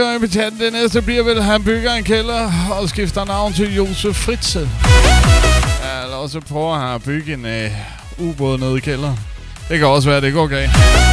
Betjent, det næste bliver vel, at han bygger en kælder og skifter navn til Josef Fritzl. Ja, eller også prøver han at bygge en ubåd nede i kælderen. Det kan også være, det går galt.